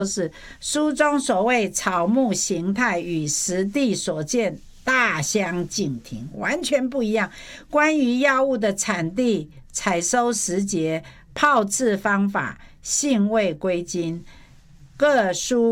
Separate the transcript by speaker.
Speaker 1: 书中所谓草木形态与实地所见大相径庭，完全不一样。关于药物的产地、采收时节、炮制方法、性味归经，各书